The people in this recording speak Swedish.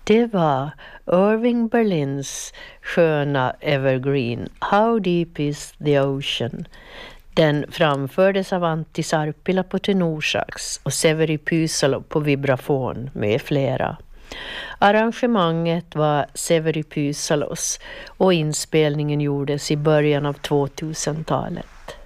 Det var Irving Berlins sköna evergreen How Deep Is The Ocean. Den framfördes av Antti Sarppila på tenorsax och Severi Pysalo på vibrafon med flera. Arrangemanget var Severi Pysalos och inspelningen gjordes i början av 2000-talet.